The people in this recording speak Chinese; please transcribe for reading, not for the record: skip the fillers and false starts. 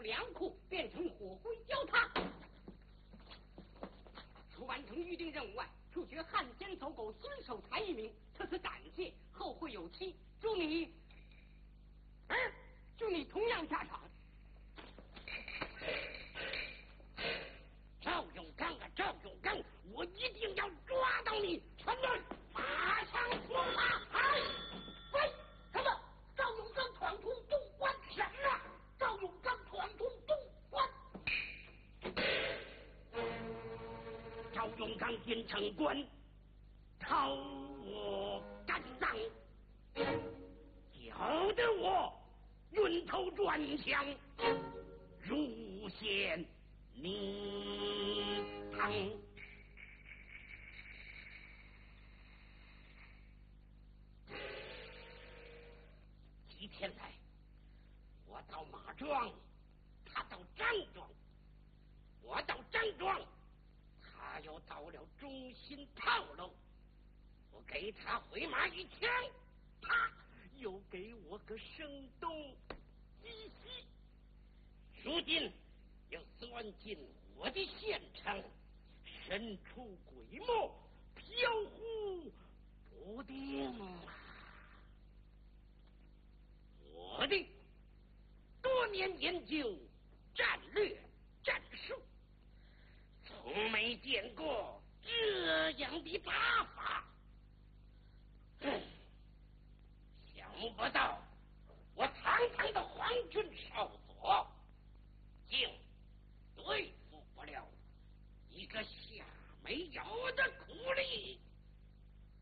粮库，变成火灰焦炭。除完成预定任务外，处决汉奸走狗孙守才一名，特此感谢，后会有期。祝你同样下场。 赵永刚啊，赵永刚，我一定要抓到你！全队马上出发！ 喂，什么？赵永刚闯通东关？什么？赵永刚闯通东关？ 赵永刚进城关，讨我肝脏，搅得我晕头转向，如陷泥塘。几天来，我到马庄，他到张庄，我到张庄，他又到了中心炮楼。我给他回马一枪，他又给我个声东击西。如今又钻进我的县城，神出鬼没，飘忽不定啊！我的多年研究战略战术，从没见过这样的打法。